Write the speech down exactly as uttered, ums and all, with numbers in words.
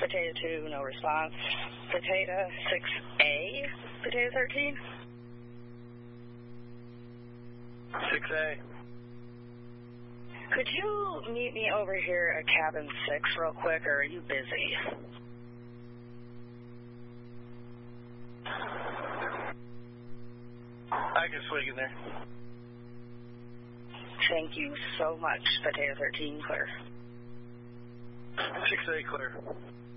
Potato two, no response. Potato six A, Potato thirteen. six A. Could you meet me over here at cabin six real quick, or are you busy? I can swing in there. Thank you so much, Potato thirteen, clear. six A, clear.